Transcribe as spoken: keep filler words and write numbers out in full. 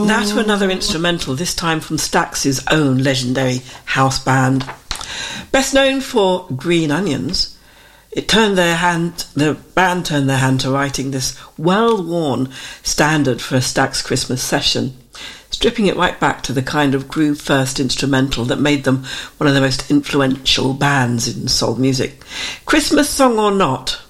Now to another instrumental, this time from Stax's own legendary house band. Best known for Green Onions, it turned their hand, the band turned their hand to writing this well-worn standard for a Stax Christmas session, stripping it right back to the kind of groove-first instrumental that made them one of the most influential bands in soul music. Christmas song or not,